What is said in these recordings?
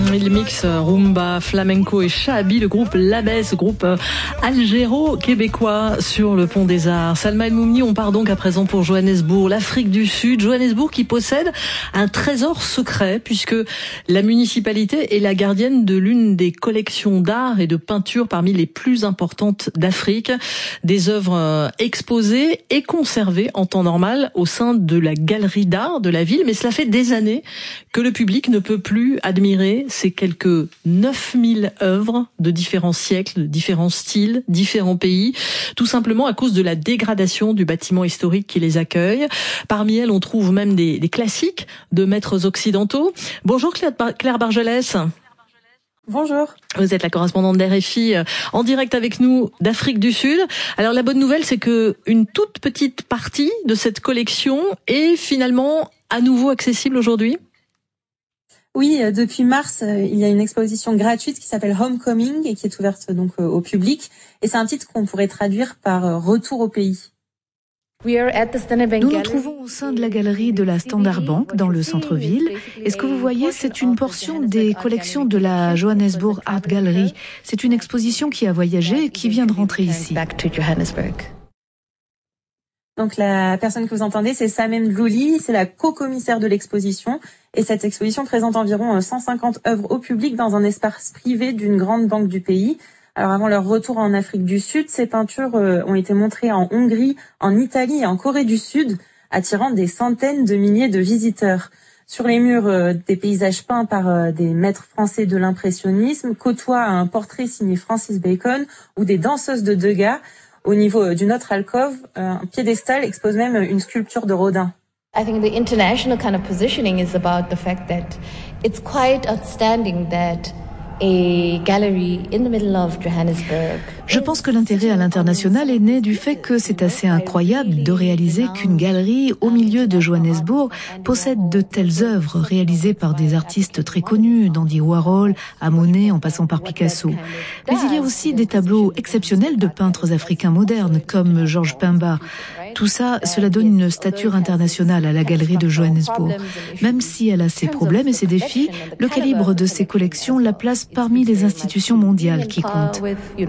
Il mixe rumba, flamenco et shahabi, le groupe Labès, groupe algéro-québécois sur le Pont des Arts. Salma El Moumni, on part donc à présent pour Johannesburg, l'Afrique du Sud. Johannesburg qui possède un trésor secret puisque la municipalité est la gardienne de l'une des collections d'art et de peinture parmi les plus importantes d'Afrique. Des œuvres exposées et conservées en temps normal au sein de la galerie d'art de la ville. Mais cela fait des années que le public ne peut plus admirer ces quelques 9000 œuvres de différents siècles, de différents styles, différents pays, tout simplement à cause de la dégradation du bâtiment historique qui les accueille. Parmi elles, on trouve même des classiques de maîtres occidentaux. Bonjour Claire Bargelès. Bonjour. Vous êtes la correspondante d'RFI en direct avec nous d'Afrique du Sud. Alors la bonne nouvelle, c'est que une toute petite partie de cette collection est finalement à nouveau accessible aujourd'hui. Oui, depuis mars, il y a une exposition gratuite qui s'appelle Homecoming et qui est ouverte donc au public. Et c'est un titre qu'on pourrait traduire par Retour au pays. Nous nous trouvons au sein de la galerie de la Standard Bank dans le centre-ville. Et ce que vous voyez, c'est une portion des collections de la Johannesburg Art Gallery. C'est une exposition qui a voyagé et qui vient de rentrer ici. Donc la personne que vous entendez, c'est Samen Mdlouli, c'est la co-commissaire de l'exposition. Et cette exposition présente environ 150 œuvres au public dans un espace privé d'une grande banque du pays. Alors avant leur retour en Afrique du Sud, ces peintures ont été montrées en Hongrie, en Italie et en Corée du Sud, attirant des centaines de milliers de visiteurs. Sur les murs, des paysages peints par des maîtres français de l'impressionnisme côtoient un portrait signé Francis Bacon ou des danseuses de Degas. Au niveau d'une autre alcôve, un piédestal expose même une sculpture de Rodin. I think the international kind of positioning is about the fact that it's quite outstanding that a gallery in the middle of Johannesburg. Je pense que l'intérêt à l'international est né du fait que c'est assez incroyable de réaliser qu'une galerie au milieu de Johannesburg possède de telles œuvres réalisées par des artistes très connus, d'Andy Warhol à Monet en passant par Picasso. Mais il y a aussi des tableaux exceptionnels de peintres africains modernes comme Georges Pemba. Tout ça, cela donne une stature internationale à la galerie de Johannesburg. Même si elle a ses problèmes et ses défis, le calibre de ses collections la place parmi les institutions mondiales qui comptent.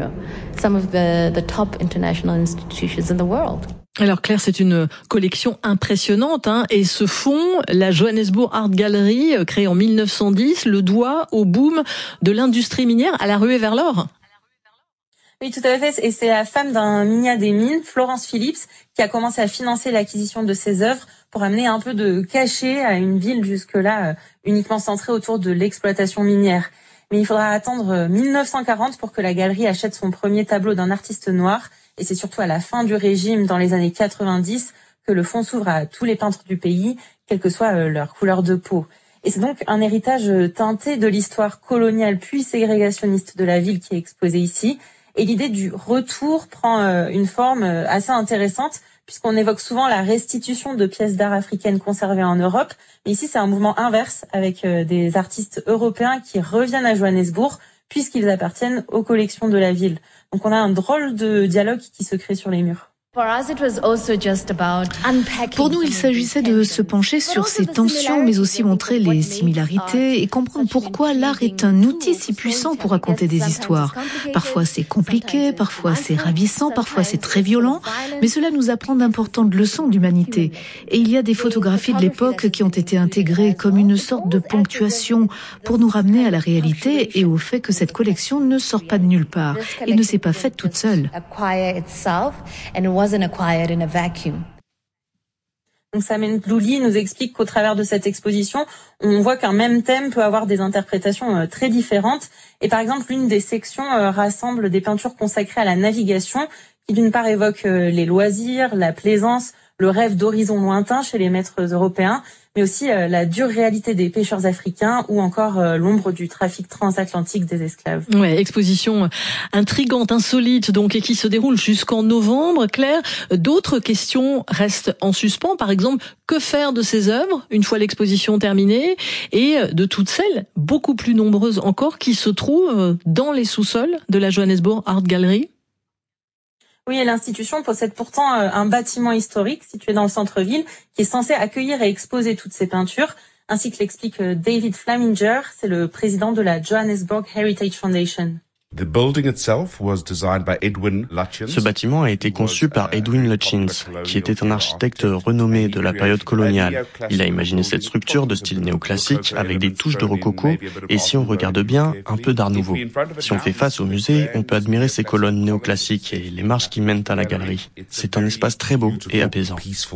Alors Claire, c'est une collection impressionnante, et ce fonds, la Johannesburg Art Gallery, créée en 1910, le doit au boom de l'industrie minière, à la ruée vers l'or. Oui, tout à fait. Et c'est la femme d'un minier des mines, Florence Phillips, qui a commencé à financer l'acquisition de ces œuvres pour amener un peu de cachet à une ville jusque-là uniquement centrée autour de l'exploitation minière. Mais il faudra attendre 1940 pour que la galerie achète son premier tableau d'un artiste noir. Et c'est surtout à la fin du régime, dans les années 90, que le fonds s'ouvre à tous les peintres du pays, quelle que soit leur couleur de peau. Et c'est donc un héritage teinté de l'histoire coloniale puis ségrégationniste de la ville qui est exposé ici. Et l'idée du retour prend une forme assez intéressante, puisqu'on évoque souvent la restitution de pièces d'art africaines conservées en Europe. Mais ici, c'est un mouvement inverse, avec des artistes européens qui reviennent à Johannesburg, puisqu'ils appartiennent aux collections de la ville. Donc on a un drôle de dialogue qui se crée sur les murs. Pour nous, il s'agissait de se pencher sur ces tensions, mais aussi montrer les similarités et comprendre pourquoi l'art est un outil si puissant pour raconter des histoires. Parfois c'est compliqué, parfois c'est ravissant, parfois c'est très violent, mais cela nous apprend d'importantes leçons d'humanité. Et il y a des photographies de l'époque qui ont été intégrées comme une sorte de ponctuation pour nous ramener à la réalité et au fait que cette collection ne sort pas de nulle part et ne s'est pas faite toute seule. Donc Samen Mdlouli nous explique qu'au travers de cette exposition, on voit qu'un même thème peut avoir des interprétations très différentes. Et par exemple, l'une des sections rassemble des peintures consacrées à la navigation, qui d'une part évoquent les loisirs, la plaisance, le rêve d'horizons lointains chez les maîtres européens, mais aussi la dure réalité des pêcheurs africains ou encore l'ombre du trafic transatlantique des esclaves. Ouais, exposition intrigante, insolite donc, et qui se déroule jusqu'en novembre. Claire, d'autres questions restent en suspens. Par exemple, que faire de ces œuvres une fois l'exposition terminée et de toutes celles, beaucoup plus nombreuses encore, qui se trouvent dans les sous-sols de la Johannesburg Art Gallery? Oui, et l'institution possède pourtant un bâtiment historique situé dans le centre-ville qui est censé accueillir et exposer toutes ces peintures. ainsi que l'explique David Flaminger, c'est le président de la Johannesburg Heritage Foundation. Ce bâtiment a été conçu par Edwin Lutyens, qui était un architecte renommé de la période coloniale. Il a imaginé cette structure de style néoclassique avec des touches de rococo et, si on regarde bien, un peu d'art nouveau. Si on fait face au musée, on peut admirer ces colonnes néoclassiques et les marches qui mènent à la galerie. C'est un espace très beau et apaisant.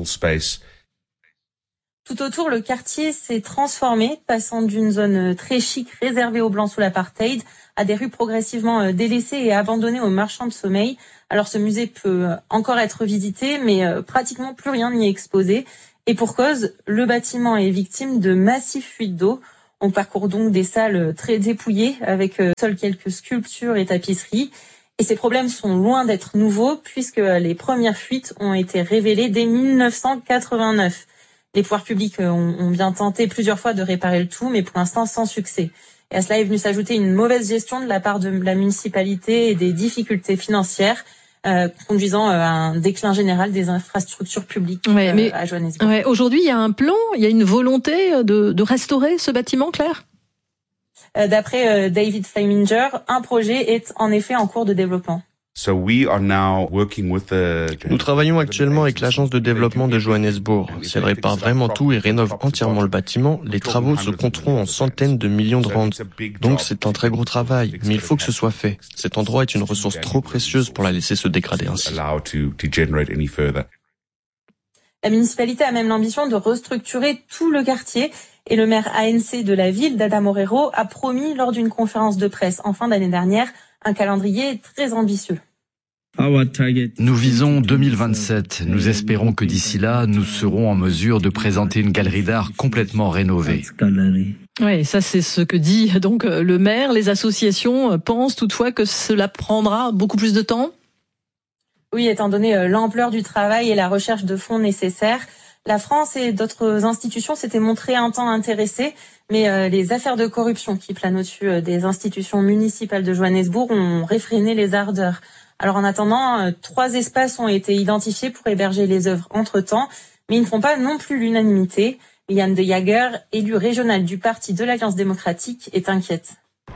Tout autour, le quartier s'est transformé, passant d'une zone très chic réservée aux Blancs sous l'apartheid à des rues progressivement délaissées et abandonnées aux marchands de sommeil. Alors ce musée peut encore être visité, mais pratiquement plus rien n'y est exposé. Et pour cause, le bâtiment est victime de massives fuites d'eau. On parcourt donc des salles très dépouillées avec seules quelques sculptures et tapisseries. Et ces problèmes sont loin d'être nouveaux puisque les premières fuites ont été révélées dès 1989. Les pouvoirs publics ont bien tenté plusieurs fois de réparer le tout, mais pour l'instant sans succès. Et à cela est venu s'ajouter une mauvaise gestion de la part de la municipalité et des difficultés financières conduisant à un déclin général des infrastructures publiques à Johannesburg. Ouais, aujourd'hui, il y a un plan, il y a une volonté de restaurer ce bâtiment, Claire ? D'après David Flaminger, un projet est en effet en cours de développement. Nous travaillons actuellement avec l'agence de développement de Johannesburg. Si elle répare vraiment tout et rénove entièrement le bâtiment, les travaux se compteront en centaines de millions de rands. Donc c'est un très gros travail, mais il faut que ce soit fait. Cet endroit est une ressource trop précieuse pour la laisser se dégrader ainsi. La municipalité a même l'ambition de restructurer tout le quartier et le maire ANC de la ville, Dada Morero, a promis lors d'une conférence de presse en fin d'année dernière un calendrier très ambitieux. Nous visons 2027. Nous espérons que d'ici là, nous serons en mesure de présenter une galerie d'art complètement rénovée. Oui, ça c'est ce que dit donc le maire. Les associations pensent toutefois que cela prendra beaucoup plus de temps. Oui, étant donné l'ampleur du travail et la recherche de fonds nécessaires, la France et d'autres institutions s'étaient montrées un temps intéressées, mais les affaires de corruption qui planent au-dessus des institutions municipales de Johannesburg ont réfréné les ardeurs. Alors en attendant, 3 espaces ont été identifiés pour héberger les œuvres entre-temps, mais ils ne font pas non plus l'unanimité. Liane de Jager, élue régionale du Parti de l'Alliance démocratique, est inquiète.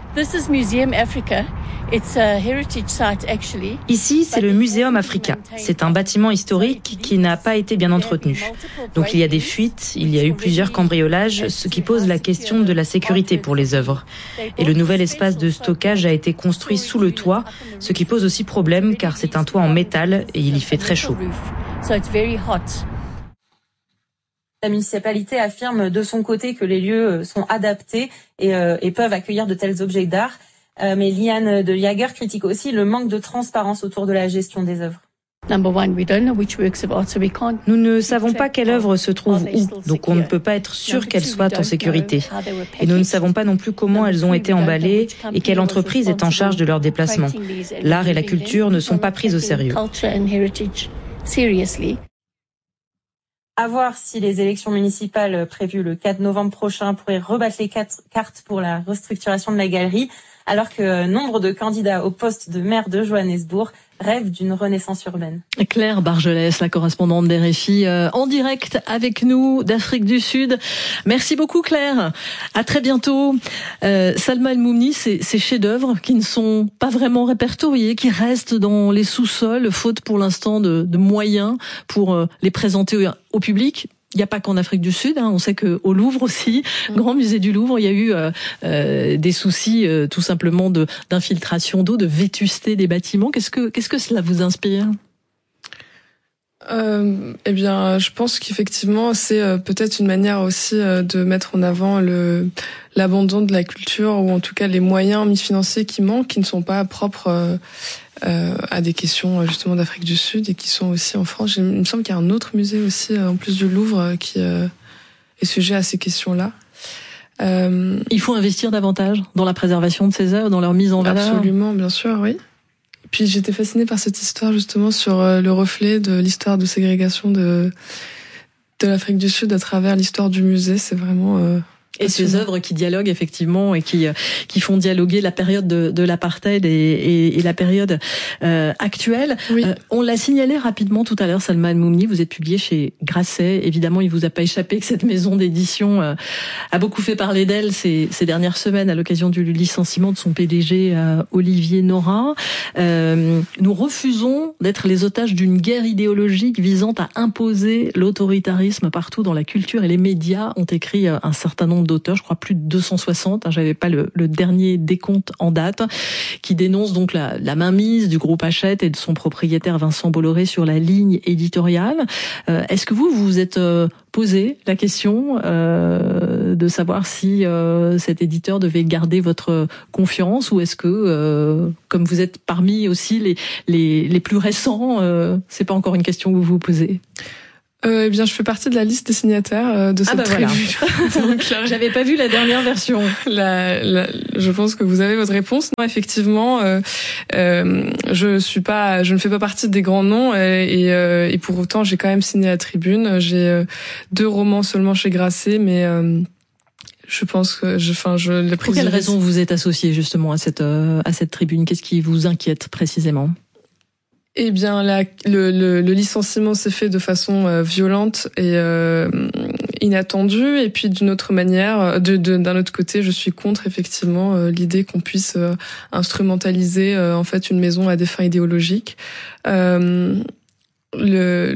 Ici, c'est le Muséum Africa. C'est un bâtiment historique qui n'a pas été bien entretenu. Donc il y a des fuites, il y a eu plusieurs cambriolages, ce qui pose la question de la sécurité pour les œuvres. Et le nouvel espace de stockage a été construit sous le toit, ce qui pose aussi problème car c'est un toit en métal et il y fait très chaud. La municipalité affirme de son côté que les lieux sont adaptés et peuvent accueillir de tels objets d'art. Mais Liane de Jager critique aussi le manque de transparence autour de la gestion des œuvres. Nous ne savons pas quelle œuvre se trouve où, donc on ne peut pas être sûr qu'elle soit en sécurité. Et nous ne savons pas non plus comment elles ont été emballées et quelle entreprise est en charge de leur déplacement. L'art et la culture ne sont pas pris au sérieux. À voir si les élections municipales prévues le 4 novembre prochain pourraient rebattre les cartes pour la restructuration de la galerie, alors que nombre de candidats au poste de maire de Johannesburg rêvent d'une renaissance urbaine. Claire Bargelès, la correspondante d'RFI, en direct avec nous d'Afrique du Sud. Merci beaucoup Claire. À très bientôt. Salma El Moumni, ces chefs-d'œuvre qui ne sont pas vraiment répertoriés, qui restent dans les sous-sols, faute pour l'instant de moyens pour les présenter au public. Il n'y a pas qu'en Afrique du Sud, on sait qu'au Louvre aussi, Grand Musée du Louvre, il y a eu des soucis tout simplement d'infiltration d'eau, de vétusté des bâtiments. Qu'est-ce que cela vous inspire ? Eh bien, je pense qu'effectivement, c'est peut-être une manière aussi de mettre en avant l'abandon de la culture, ou en tout cas les moyens financiers qui manquent, qui ne sont pas propres à des questions justement d'Afrique du Sud et qui sont aussi en France. Il me semble qu'il y a un autre musée aussi, en plus du Louvre, qui est sujet à ces questions-là. Il faut investir davantage dans la préservation de ces œuvres, dans leur mise en valeur. Absolument, bien sûr, oui. Puis j'étais fascinée par cette histoire justement sur le reflet de l'histoire de ségrégation de l'Afrique du Sud à travers l'histoire du musée. C'est vraiment Et ces œuvres qui dialoguent effectivement et qui font dialoguer la période de l'apartheid et la période actuelle. Oui. On l'a signalé rapidement tout à l'heure, Salma El-Moumni, vous êtes publié chez Grasset. Évidemment, il vous a pas échappé que cette maison d'édition a beaucoup fait parler d'elle ces dernières semaines à l'occasion du licenciement de son PDG Olivier Nora. Nous refusons d'être les otages d'une guerre idéologique visant à imposer l'autoritarisme partout dans la culture et les médias, ont écrit un certain nombre d'auteurs, je crois plus de 260, j'avais pas le dernier décompte en date, qui dénonce donc la mainmise du groupe Hachette et de son propriétaire Vincent Bolloré sur la ligne éditoriale. Est-ce que vous vous êtes posé la question de savoir si cet éditeur devait garder votre confiance, ou est-ce que, comme vous êtes parmi aussi les plus récents, c'est pas encore une question que vous vous posez? Eh bien, je fais partie de la liste des signataires de cette tribune. Voilà. Donc, j'avais pas vu la dernière version. Je pense que vous avez votre réponse. Non, effectivement, je ne fais pas partie des grands noms et pour autant, j'ai quand même signé la tribune. J'ai 2 romans seulement chez Grasset, mais je pense que Pour quelle raison vous êtes associé justement à cette tribune? Qu'est-ce qui vous inquiète précisément? Eh bien, le licenciement s'est fait de façon violente et inattendue. Et puis, d'une autre manière, d'un autre côté, je suis contre effectivement l'idée qu'on puisse instrumentaliser en fait une maison à des fins idéologiques. Les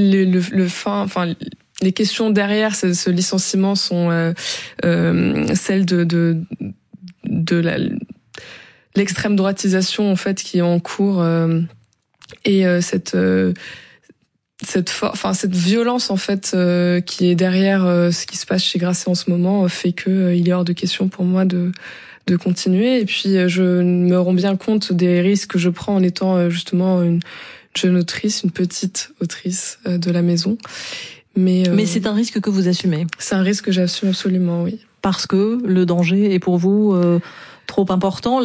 questions derrière ce licenciement sont celles de l'extrême droitisation en fait qui est en cours. Et cette violence en fait qui est derrière ce qui se passe chez Grasset en ce moment fait que il est hors de question pour moi de continuer. Et puis je me rends bien compte des risques que je prends en étant justement une jeune autrice, une petite autrice de la maison. Mais c'est un risque que vous assumez. C'est un risque que j'assume absolument, oui. Parce que le danger est pour vous trop important,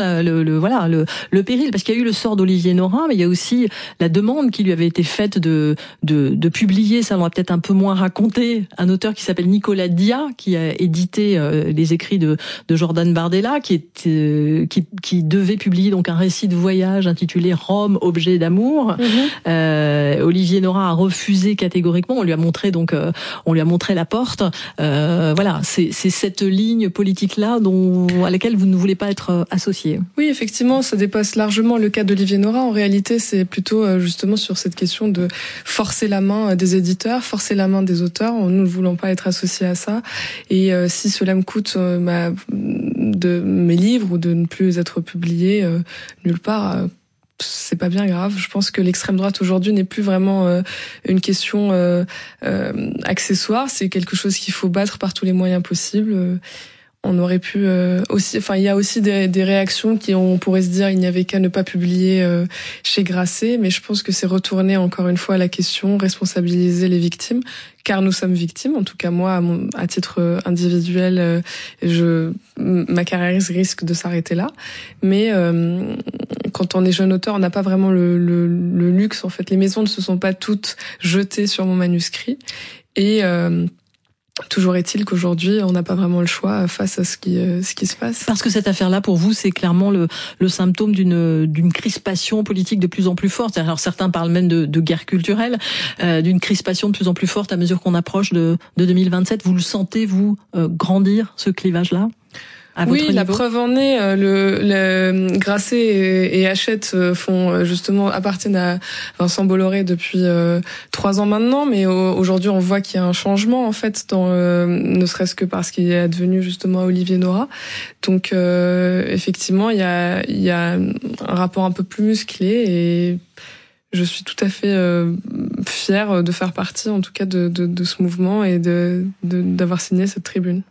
le péril, parce qu'il y a eu le sort d'Olivier Nora, mais il y a aussi la demande qui lui avait été faite de publier, ça on va peut-être un peu moins raconté, un auteur qui s'appelle Nicolas Dia, qui a édité les écrits de Jordan Bardella, qui devait publier donc un récit de voyage intitulé Rome, objet d'amour. Olivier Nora a refusé catégoriquement, on lui a montré la porte. C'est cette ligne politique-là à laquelle vous ne voulez pas être associé. Oui, effectivement, ça dépasse largement le cas d'Olivier Nora. En réalité, c'est plutôt justement sur cette question de forcer la main des éditeurs, forcer la main des auteurs. Nous ne voulons pas être associés à ça. Et si cela me coûte de mes livres ou de ne plus être publiés nulle part, c'est pas bien grave. Je pense que l'extrême droite aujourd'hui n'est plus vraiment une question accessoire. C'est quelque chose qu'il faut battre par tous les moyens possibles. On aurait pu aussi, il y a aussi des réactions on pourrait se dire il n'y avait qu'à ne pas publier chez Grasset, mais je pense que c'est retourner encore une fois à la question, responsabiliser les victimes, car nous sommes victimes. En tout cas moi, à titre individuel, ma carrière risque de s'arrêter là. Mais quand on est jeune auteur, on n'a pas vraiment le luxe. En fait, les maisons ne se sont pas toutes jetées sur mon manuscrit et toujours est-il qu'aujourd'hui, on n'a pas vraiment le choix face à ce qui se passe. Parce que cette affaire-là, pour vous, c'est clairement le symptôme d'une crispation politique de plus en plus forte. Alors certains parlent même de guerre culturelle, d'une crispation de plus en plus forte à mesure qu'on approche de 2027. Vous le sentez, vous, grandir, ce clivage-là ? Oui, la preuve en est, le Grasset et Hachette appartiennent à Vincent Bolloré depuis 3 ans maintenant, mais aujourd'hui on voit qu'il y a un changement en fait ne serait-ce que parce qu'il est advenu justement Olivier Nora. Donc effectivement il y a un rapport un peu plus musclé et je suis tout à fait fière de faire partie en tout cas de ce mouvement et d'avoir signé cette tribune.